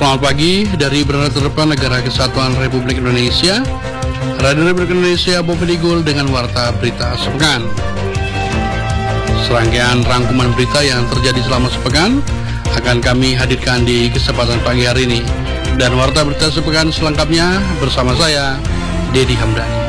Selamat pagi dari berada terdepan Negara Kesatuan Republik Indonesia, Radio Republik Indonesia Bovedigul dengan warta berita sepekan. Serangkaian rangkuman berita yang terjadi selama sepekan akan kami hadirkan di kesempatan pagi hari ini. Dan warta berita sepekan selengkapnya bersama saya, Dedi Hamdani.